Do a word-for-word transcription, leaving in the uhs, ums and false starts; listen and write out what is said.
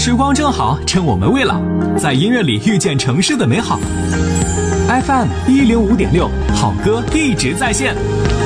时光正好，趁我们未老，在音乐里遇见城市的美好。F M 一零五点六，好歌一直在线。